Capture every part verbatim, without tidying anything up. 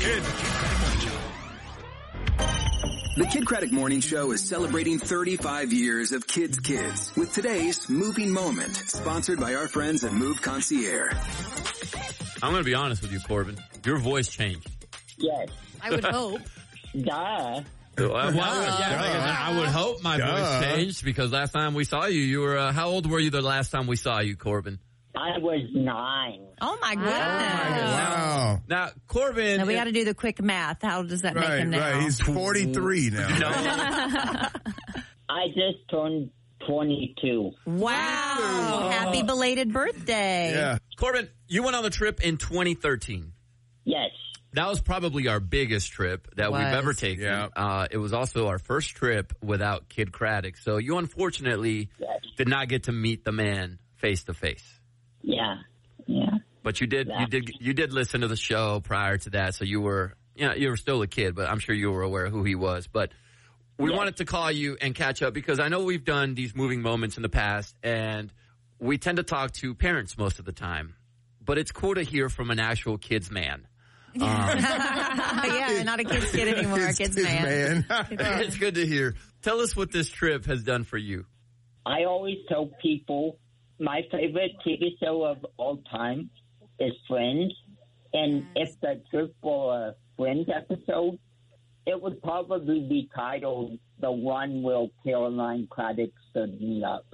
Kid. The Kid Craddock Morning Show is celebrating thirty-five years of Kids Kids with today's Moving Moment, sponsored by our friends at Move Concierge. I'm going to be honest with you, Corbin. Your voice changed. Yes. I would hope. Duh. Uh, well, yeah, I would hope my Duh. voice changed because last time we saw you, you were, uh, how old were you the last time we saw you, Corbin? I was nine. Oh, my goodness. Wow. Now, Corbin. Now, we got to do the quick math. How does that make Right, him now? right. He's forty-three now. No. I just turned twenty-two. Wow. Happy belated birthday. Yeah. Corbin, you went on the trip in twenty thirteen. Yes. That was probably our biggest trip that Was. we've ever taken. Yeah. Uh, it was also our first trip without Kid Craddock. So you unfortunately Yes. did not get to meet the man face to face. Yeah. Yeah. But you did, you did, you did listen to the show prior to that. So you were, you know, you were still a kid, but I'm sure you were aware of who he was. But we Yes. wanted to call you and catch up because I know we've done these moving moments in the past and we tend to talk to parents most of the time, but it's cool to hear from an actual kid's man. Um, yeah, not a kid's kid anymore, a His- kid's his man. man. it's good to hear. Tell us what this trip has done for you. I always tell people my favorite T V show of all time is Friends. And if the trip were a Friends episode, it would probably be titled The One Where Caroline Craddock Stood Me Up.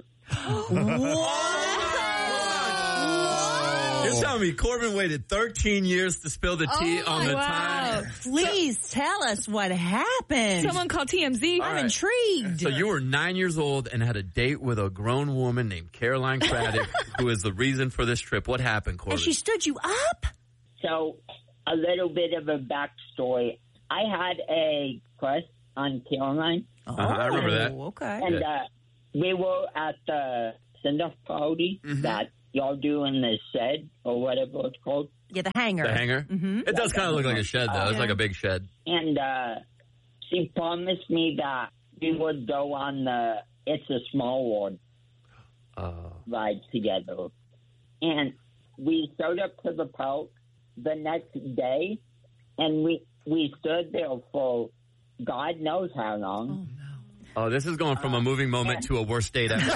You're telling me Corbin waited thirteen years to spill the tea Oh, on the wow. time? Please tell us what happened. Someone called T M Z. I'm right. intrigued. So you were nine years old and had a date with a grown woman named Caroline Craddock, who is the reason for this trip. What happened, Corbin? And she stood you up? So, a little bit of a backstory. I had a crush on Caroline, Oh, Uh-huh, I remember that. Okay. and uh, we were at the send-off party that y'all do in the shed, or whatever it's called. Yeah, the hanger. the hangar? Mm-hmm. It does kind of look like a shed, though. It's Yeah. like a big shed. And uh, she promised me that we would go on the It's a Small World Uh, ride together. And we showed up to the park the next day, and we we stood there for God knows how long. oh, this is going from a moving moment to a worst date ever.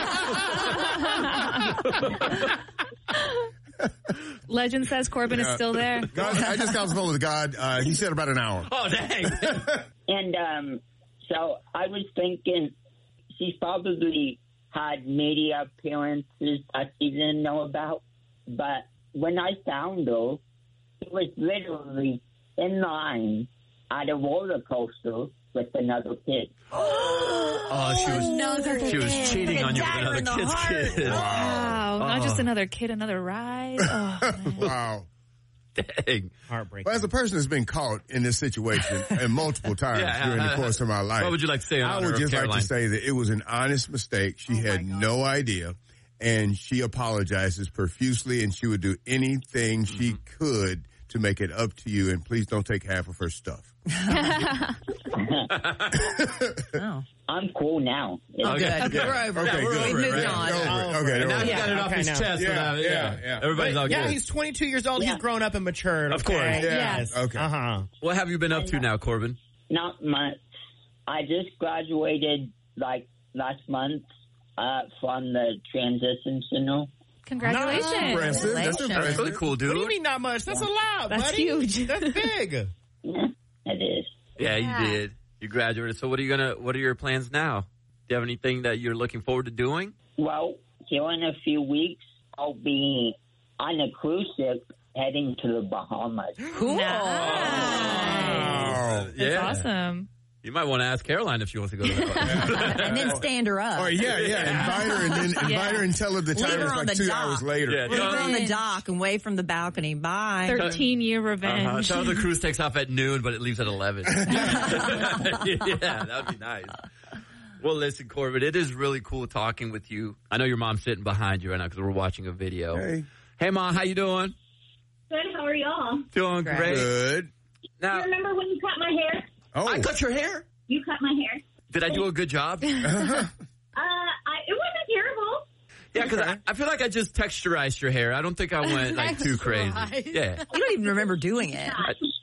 Legend says Corbin is Yeah. still there. God, I just got on the phone with God. Uh, he said about an hour. Oh, dang. And um, so I was thinking she probably had media appearances that she didn't know about. But when I found her, she was literally in line at a roller coaster with another kid. Oh, she was, Another she was kid. cheating Like a on you with dagger another in the kid's heart. kid. Wow. Not Oh. just another kid, another ride. Oh, man. Wow. Dang. Heartbreaking. Well, as a person that's been caught in this situation and multiple times Yeah, during uh, the course of my life, What would you like to say in I honor would of just Caroline? like to say that it was an honest mistake. She had no idea, and she apologizes profusely, and she would do anything she Mm-hmm. could to make it up to you. And please don't take half of her stuff. Oh. I'm cool now. Oh, Okay. good. Yeah. We're over Okay, it. good. We've moved Right. on. Over it. Oh, Okay, And now over he it. got it off okay, his now. chest. Yeah, without, yeah, yeah, yeah. Everybody's all Yeah, good. he's twenty-two years old. Yeah. He's grown up and matured. Of course. Okay. Yeah. Yes. Okay. Uh-huh. What have you been up to now, Corbin? Not much. I just graduated like last month uh, from the transition center. Congratulations. Impressive. That's Congratulations. That's impressive. really cool, dude. What do you mean not much? That's a lot, That's buddy. huge. That's big. Yeah, it is. Yeah, Yeah. you did. You graduated. So what are you gonna? What are your plans now? Do you have anything that you're looking forward to doing? Well, here in a few weeks, I'll be on a cruise ship heading to the Bahamas. Cool. Oh. That's yeah. awesome. You might want to ask Caroline if she wants to go to the And then stand her up. Oh, yeah, yeah. Invite her and then invite Yeah. her and tell her the Leave time her is on like the two dock. hours later. Yeah. Leave her on the Revenge. dock and wave from the balcony. Bye. thirteen year revenge. Uh-huh. Tell her the cruise takes off at noon, but it leaves at eleven. Yeah, that would be nice. Well, listen, Corbin, it is really cool talking with you. I know your mom's sitting behind you right now because we're watching a video. Hey. Hey, Mom, how you doing? Good. How are y'all? Doing Great. great. Good. Now, You remember when you cut my hair? Oh. I cut your hair. You cut my hair. Did I do a good job? Yeah, Uh, I, it wasn't terrible. because I, I feel like I just texturized your hair. I don't think I went like too crazy. Texturized. Yeah. You don't even remember doing it.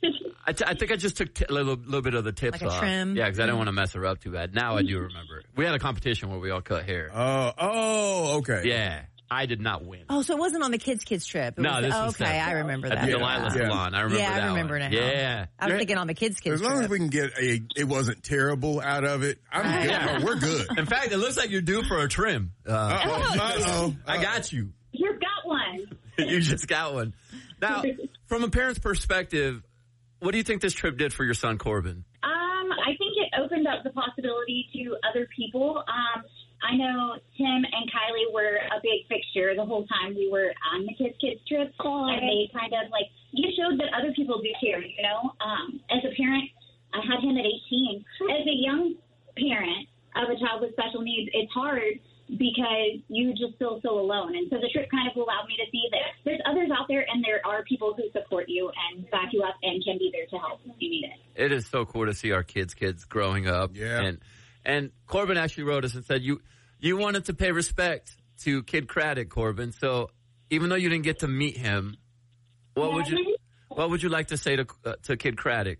I, t- I think I just took t- a little, little bit of the tips Like a off. trim? Yeah, because I didn't want to mess her up too bad. Now I do remember. We had a competition where we all cut hair. Oh, oh, okay. Yeah. I did not win. Oh, so it wasn't on the kids' kids trip. It No, was, this oh, was okay. separate. I remember At that. the Yeah. Delilah Yeah. Salon. I remember Yeah, I that remember one. now. Yeah. I was Yeah. thinking on the kids' kids As long trip. as we can get a, it wasn't terrible out of it, I'm good. Yeah. Oh, we're good. In fact, it looks like you're due for a trim. Uh, Uh-oh. Uh-oh. I got you. You've got one. You just got one. Now, from a parent's perspective, what do you think this trip did for your son, Corbin? Um, I think it opened up the possibility to other people. Um, I know Tim and Kylie were a big fixture the whole time we were on the Kids Kids trip. And they kind of, like, you showed that other people do care, you know? Um, as a parent, I had him at eighteen. As a young parent of a child with special needs, it's hard because you just feel so alone. And so the trip kind of allowed me to see that there's others out there and there are people who support you and back you up and can be there to help if you need it. It is so cool to see our kids' kids growing up. Yeah. And and Corbin actually wrote us and said you you wanted to pay respect to Kid Craddock, Corbin. So even though you didn't get to meet him, what would you what would you like to say to uh, to Kid Craddock?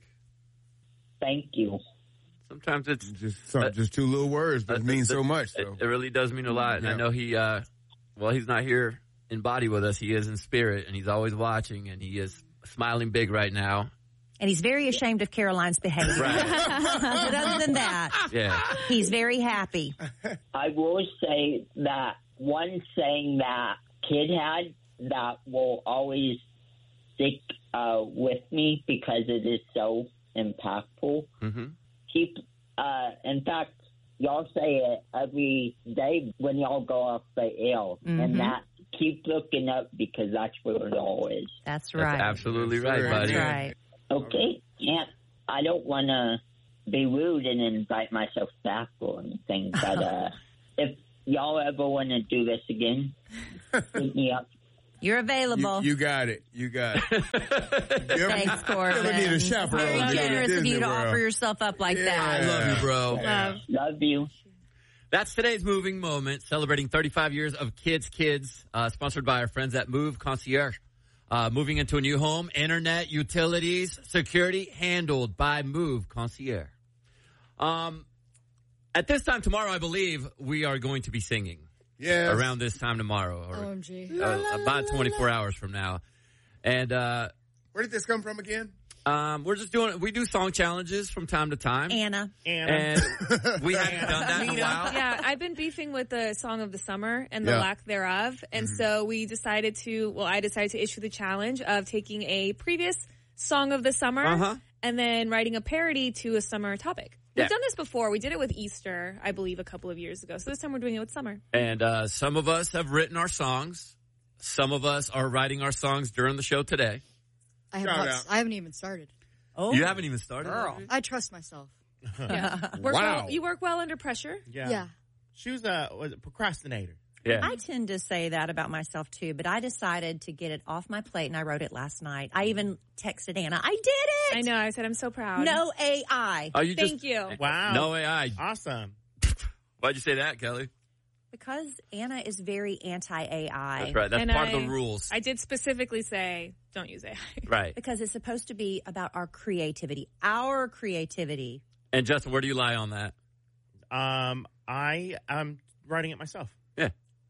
Thank you. Sometimes it's Just some, Uh, just two little words, but uh, mean uh, so much. It, So. it really does mean a lot. And I Yeah. know he, uh, well, he's not here in body with us. He is in spirit, and he's always watching, and he is smiling big right now. And he's very ashamed of Caroline's behavior. Right. But other than that, Yeah. he's very happy. I will say that one saying that kid had that will always stick uh, with me because it is so impactful. Mm-hmm. Keep, uh, in fact, y'all say it every day when y'all go off the air, Mhm. and that keep looking up because that's where it all is. That's That's right. absolutely Yes, right, sir. That's buddy. right. Okay, yeah, I don't want to be rude and invite myself back or anything, but uh, if y'all ever want to do this again, hit me up. You're You, available. you got it. You got it. You ever, Thanks, Corbin. you ever need a chaperone Very to go to generous of Disney you to World? offer yourself up like Yeah. that. I love you, bro. Love. Love you. That's today's moving moment, celebrating thirty-five years of Kids Kids, uh, sponsored by our friends at Move Concierge. Uh, moving into a new home, internet, utilities, security handled by Move Concierge. Um, at this time tomorrow, I believe we are going to be singing Yes. around this time tomorrow, or O M G. uh, about twenty-four hours from now. And uh, Where did this come from again? um, we're just doing, we do song challenges from time to time. Anna. And we haven't done that in a while. Yeah, I've been beefing with the song of the summer and the Yeah. lack thereof. And so we decided to, well, I decided to issue the challenge of taking a previous song of the summer Uh-huh. and then writing a parody to a summer topic. We've Yeah. done this before. We did it with Easter, I believe, a couple of years ago. So this time we're doing it with summer. And uh, some of us have written our songs. Some of us are writing our songs during the show today. I, have Shout not, out. I haven't even started. Oh, You haven't even started. Girl. have you? I trust myself. Yeah. Work Wow. well, you work well under pressure. Yeah. Yeah. She was a, was a procrastinator. Yeah. I tend to say that about myself too, but I decided to get it off my plate and I wrote it last night. I even texted Anna. I did it. I know. I said I'm so proud. No A I. Oh, you Thank just, you. Wow. No A I. Awesome. Why'd you say that, Kelly? Because Anna is very anti-A I. That's right. That's And part I- of the rules. I did specifically say don't use A I. Right. Because it's supposed to be about our creativity. Our creativity. And Justin, where do you lie on that? Um, I am writing it myself. Yeah.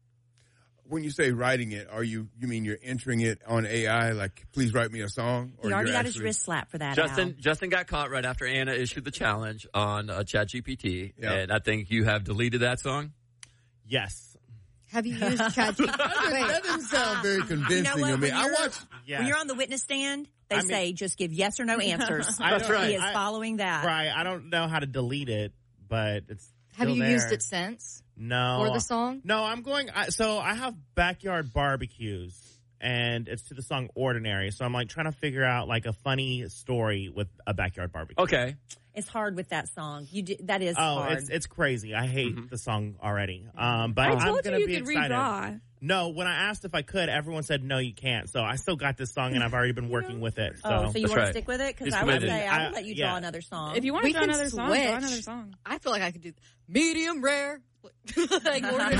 When you say writing it, are you you mean you're entering it on A I? Like, please write me a song. He already you're got his actually- wrist slapped for that. Justin Al. Justin got caught right after Anna issued the challenge on uh, ChatGPT. Yeah. And I think you have deleted that song. Yes. Have you used ChatGPT? That Wait. doesn't sound very convincing what? to me. When I you're- watch. Yeah. When you're on the witness stand, they I mean- say just give yes or no answers. I That's don't- right. He is I- following that. Right. I don't know how to delete it, but it's Have still you there. used it since? No. Or the song? No, I'm going. I, so I have backyard barbecues, and it's to the song "Ordinary." So I'm like trying to figure out like a funny story with a backyard barbecue. Okay. It's hard with that song. You do, that is Oh, hard. it's it's crazy. I hate Mhm. the song already. Um, but I I'm told gonna you you be could excited. redraw. No, when I asked if I could, everyone said no, you can't. So I still got this song, and I've already been working with it. So, oh, so you That's want right. to stick with it? Because He's I would committed. say I I- would let you yeah. draw another song. If you want We to draw can another song, draw switch. another song. I feel like I could do medium rare. like ordinary.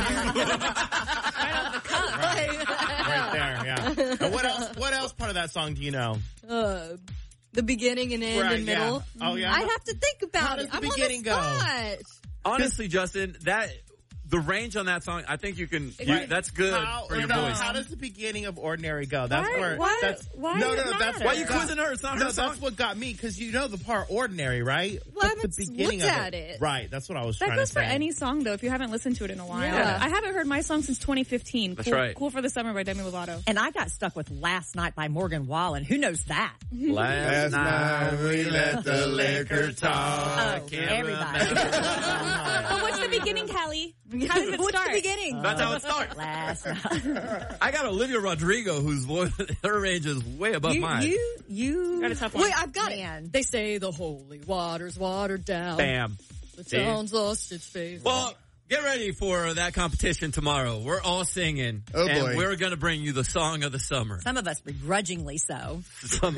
Right off the cuff. right there, yeah. And what else? What else part of that song do you know? uh, The beginning and end Right, and yeah. middle. Oh, yeah. I have to think about How it. does the I'm beginning on go? the spot. Honestly, Justin, that the range on that song, I think you can. You, Right. that's good How, for your no, voice. how does the beginning of Ordinary go? That's Why- where. why- that's, why no, does no, it that's matter? Why are you quizzing her? It's not No, her song. that's what got me because you know the part Ordinary, right? Well, I That's haven't the beginning looked of at it. Right. That's what I was That trying goes to for say. any song, though, if you haven't listened to it in a while. Yeah. I haven't heard my song since twenty fifteen. That's cool, right. Cool for the Summer by Demi Lovato. And I got stuck with Last Night by Morgan Wallen. Who knows that? Last, Last night we let the liquor talk. Oh, can't everybody. But what's the beginning, Callie? How does it What's start? the beginning? That's how it starts. Last night. I got Olivia Rodrigo, whose voice, her range is way above You, mine. you, you. Got a tough one. Wait, I've got Man. it. They say the holy water's watered down. Bam. The See? town's lost its faith. Well, get ready for that competition tomorrow. We're all singing, Oh, and boy. we're going to bring you the song of the summer. Some of us begrudgingly so. Some-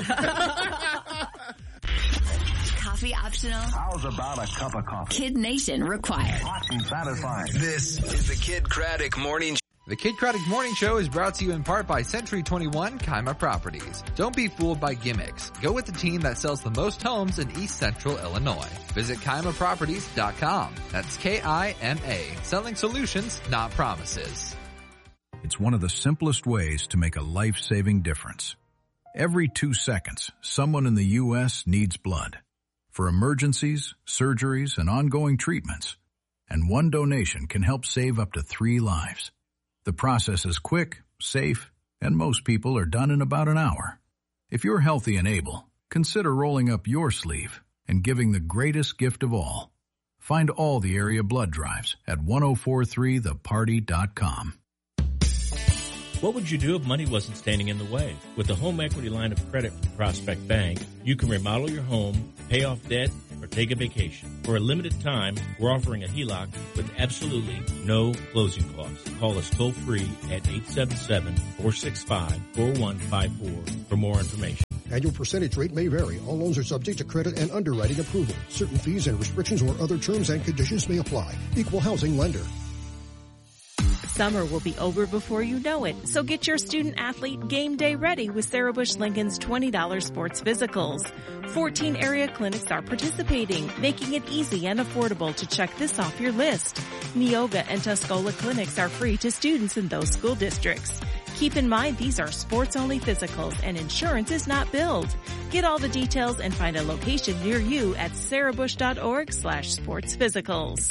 Coffee optional. How's about a cup of coffee? Kid Nation required. Hot and satisfying. This is the Kid Craddock Morning Show. The Kid Craddock Morning Show is brought to you in part by Century twenty-one Kaima Properties. Don't be fooled by gimmicks. Go with the team that sells the most homes in East Central Illinois. Visit Kaima Properties dot com. That's K I M A. Selling solutions, not promises. It's one of the simplest ways to make a life-saving difference. Every two seconds, someone in the U S needs blood. For emergencies, surgeries, and ongoing treatments. And one donation can help save up to three lives. The process is quick, safe, and most people are done in about an hour. If you're healthy and able, consider rolling up your sleeve and giving the greatest gift of all. Find all the area blood drives at ten forty-three the party dot com. What would you do if money wasn't standing in the way? With the home equity line of credit from Prospect Bank, you can remodel your home, pay off debt, or take a vacation. For a limited time, we're offering a H E L O C with absolutely no closing costs. Call us toll free at eight seven seven, four six five, four one five four for more information. Annual percentage rate may vary. All loans are subject to credit and underwriting approval. Certain fees and restrictions or other terms and conditions may apply. Equal housing lender. Summer will be over before you know it, so get your student-athlete game day ready with Sarah Bush Lincoln's twenty dollars sports physicals. fourteen area clinics are participating, making it easy and affordable to check this off your list. Neoga and Tuscola clinics are free to students in those school districts. Keep in mind these are sports-only physicals and insurance is not billed. Get all the details and find a location near you at sarahbush.org slash sports physicals.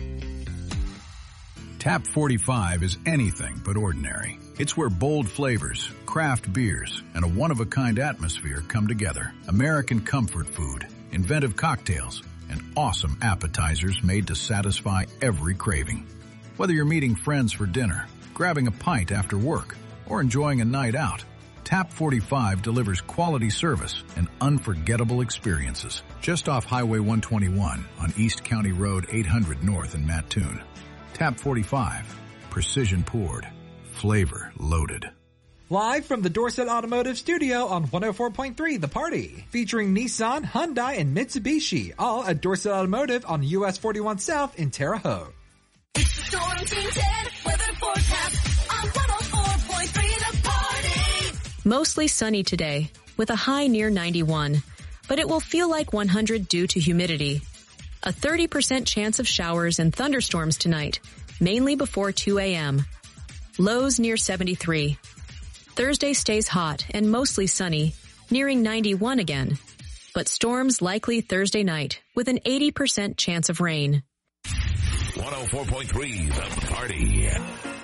Tap forty-five is anything but ordinary. It's where bold flavors, craft beers, and a one-of-a-kind atmosphere come together. American comfort food, inventive cocktails, and awesome appetizers made to satisfy every craving. Whether you're meeting friends for dinner, grabbing a pint after work, or enjoying a night out, Tap forty-five delivers quality service and unforgettable experiences. Just off Highway one twenty-one on East County Road eight hundred North in Mattoon. Tap forty-five, precision poured, flavor loaded. Live from the Dorset Automotive Studio on one oh four point three The Party. Featuring Nissan, Hyundai, and Mitsubishi. All at Dorset Automotive on U S forty-one South in Terre Haute. Storm Team ten weather forecast on one oh four point three The Party. Mostly sunny today, with a high near ninety-one. But it will feel like one hundred due to humidity. A thirty percent chance of showers and thunderstorms tonight, mainly before two a.m. Lows near seventy-three. Thursday stays hot and mostly sunny, nearing ninety-one again. But storms likely Thursday night, with an eighty percent chance of rain. one oh four point three The Party.